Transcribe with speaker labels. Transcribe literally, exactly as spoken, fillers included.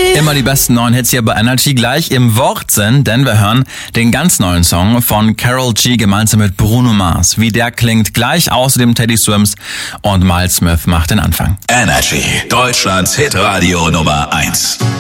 Speaker 1: Immer die besten neuen Hits hier bei Energy, gleich im Wortsinn, denn wir hören den ganz neuen Song von Karol G gemeinsam mit Bruno Mars. Wie der klingt, gleich außerdem Teddy Swims und Miles Smith macht den Anfang.
Speaker 2: Energy, Deutschlands Hitradio Nummer eins.